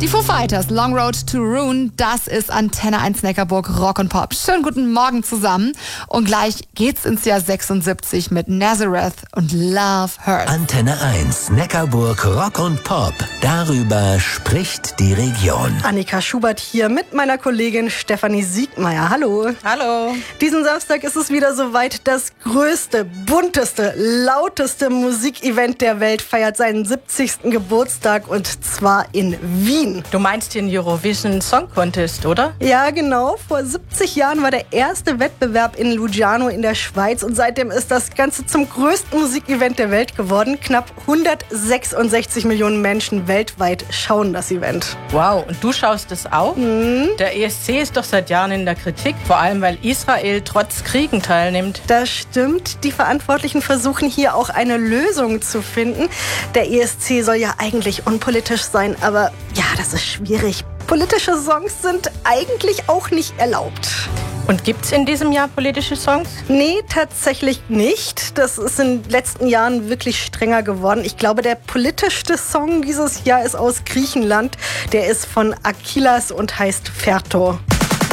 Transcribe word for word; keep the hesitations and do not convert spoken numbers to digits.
Die Foo Fighters, Long Road to Ruin, das ist Antenne eins Neckarburg Rock und Pop. Schönen guten Morgen zusammen. Und gleich geht's ins Jahr sechsundsiebzig mit Nazareth und Love Hurts. Antenne eins Neckarburg Rock und Pop. Darüber spricht die Region. Annika Schubert hier mit meiner Kollegin Stefanie Siegmeier. Hallo. Hallo. Diesen Samstag ist es wieder soweit. Das größte, bunteste, lauteste Musikevent der Welt feiert seinen siebzigsten Geburtstag und zwar in Wien. Du meinst den Eurovision Song Contest, oder? Ja, genau. Vor siebzig Jahren war der erste Wettbewerb in Lugano in der Schweiz und seitdem ist das Ganze zum größten Musikevent der Welt geworden. Knapp hundertsechsundsechzig Millionen Menschen weltweit schauen das Event. Wow, und du schaust es auch? Mhm. Der E S C ist doch seit Jahren in der Kritik, vor allem weil Israel trotz Kriegen teilnimmt. Das stimmt. Die Verantwortlichen versuchen hier auch eine Lösung zu finden. Der E S C soll ja eigentlich unpolitisch sein, aber ja, das ist schwierig. Politische Songs sind eigentlich auch nicht erlaubt. Und gibt's in diesem Jahr politische Songs? Nee, tatsächlich nicht. Das ist in den letzten Jahren wirklich strenger geworden. Ich glaube, der politischste Song dieses Jahr ist aus Griechenland. Der ist von Akilas und heißt Ferto.